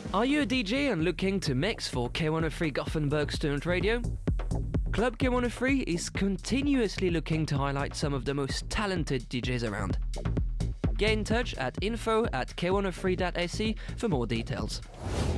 Are you a DJ and looking to mix for K103 Gothenburg Student Radio? Club K103 is continuously looking to highlight some of the most talented DJs around. Get in touch at info@k103.se for more details.